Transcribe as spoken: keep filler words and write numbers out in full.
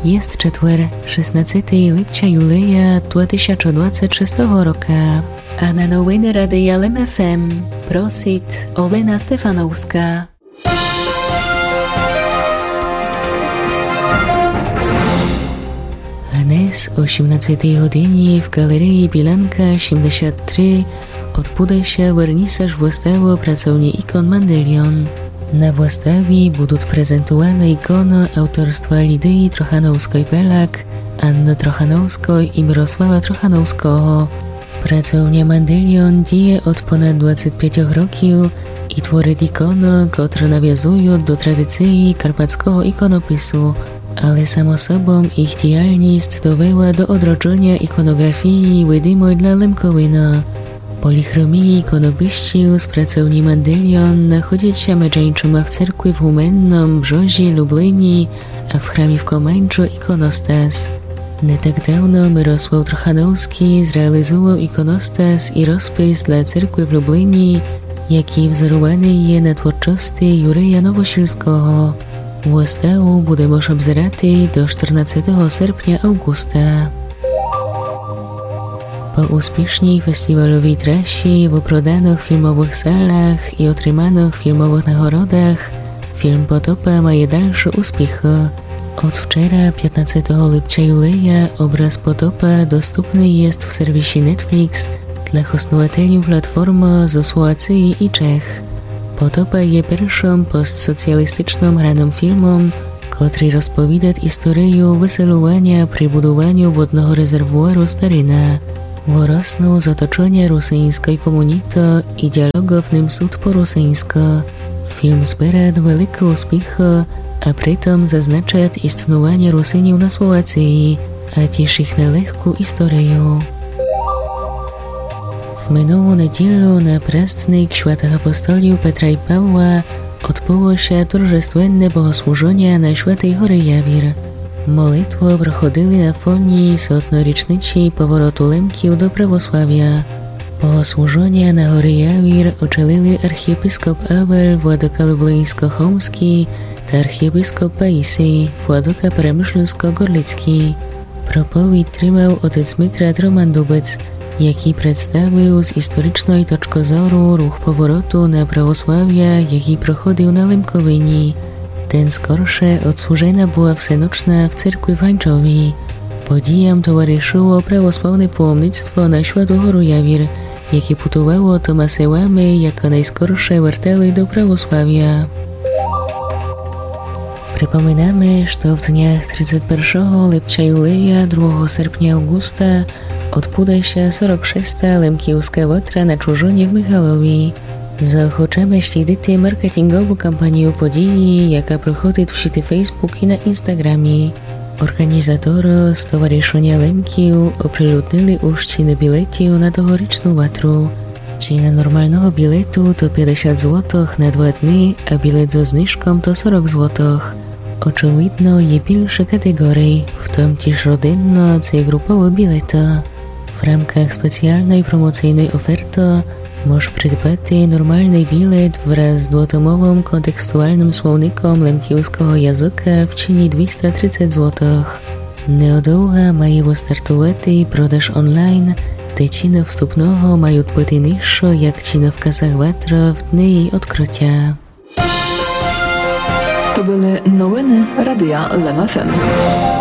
Jest четвер, шістнадцятого липня юлея дві тисячі двадцять шостого року. А на новини Радія Л М Ф М просить Олена Стефановська. Dnes o osiemnastej godzinie w Galerii Bilanka siedemdziesiąt trzy odbędzie się wernisaż wystawy pracowni ikon Mandelion. Na wystawie będą prezentowane ikony autorstwa Lidii Trochanowskiej-Belak, Anny Trochanowskiej i Mirosława Trochanowskiego. Pracownia Mandelion dzieje od ponad dwudziestu pięciu roków i tworzy ikony, które nawiązują do tradycji karpackiego ikonopisu, ale samo sobą ich działalność dowiała do odrodzenia ikonografii widymej dla Lemkowina. Polichromii ikonopiści z pracowni Mandelion nachodzą się między w cerkwi w Humennom, Brzozie, Lublinie, a w chramie w Komańczu ikonostas. Nie tak dawno Mirosław Trochanowski zrealizował ikonostas i rozpis dla cerkwi w Lublinie, jaki wzorowany jest na twórczości Jureja Nowosilskiego. Wystawę będzie można obserwować do czternastego sierpnia Augusta. Po uspiesznej festiwalowej trasie, w prodanych filmowych salach i otrzymanych filmowych nagrodach, film Potopa ma dalsze uspechy. Od wczoraj, piętnastego lipca juleja, obraz Potopa dostępny jest w serwisie Netflix dla hostowatelów platformy z Słowacji i Czech. Potopa jest pierwszym postsocjalistycznym ranym filmem, który rozpowiada historię wycelowania przy budowaniu wodnego rezerwuaru Staryna, wyrosną z otoczenia rosyjskiej komunity i dialogu w nim sud po-rosyjsku. Film zbiera wielkie uspechy, a przy tym zaznacza istnienie Rosjanów na Słowacji, a też ich nalehką historię. W minioną niedzielę na prastnik świętych apostoliów Petra i Pawła odbyło się торжественне bogosłużenie na Świętej Hory Jawir. Молитви проходили на фоні сотнорічниці повороту лемків до православ'я. Богослужіння на горі Явір очолили архієпископ Авель Владика Люблинсько-Хомський та архієпископ Паїсій Владика Перемишльсько-Горлицький. Проповідь тримав отець Митрат Роман Дубець, який представив з історичної точки зору рух повороту на православ'я, який проходив на Лемковині. Ten skorsze odsłużena była всеночна w cerkwi w Hańczowi. Podijam towarzyszyło prawosławne połomnictwo na Świętą Гору Jawir, jakie putowało to masełami jako najskorsze wartele do prawosławia. Przypominamy, że w dniach trzydziestego pierwszego lipca juleja, drugiego sierpnia Augusta odbędzie się czterdziesta szósta Lemkiewska Watra na Czurzonie w Michalowie. Zaochoczamy śledzić marketingową kampanię podії, jaka prochodzi w sieci Facebook i na Instagramie. Organizatorzy Stowarzyszenia Lemkiów oprzyludnili już ceny biletów na tegoroczną watru. Cena normalnego biletu to pięćdziesiąt złotych na dwa dni, a bilet ze zniżką to czterdzieści złotych. Oczywiście jest większe kategorie, w tym też rodzinne czy grupowe bilety. W ramach specjalnej promocyjnej oferty możesz przydbać normalny bilet wraz z dwutomowym kontekstualnym słownikiem lemkiewskiego języka w cenie dwieście trzydzieści złotych. Niedługo mają wystartować podaż online, te ceny wstępnego mają być niższe jak ceny w kasach Watra w dni jej odkrycia. To były nowiny Radia L M F M.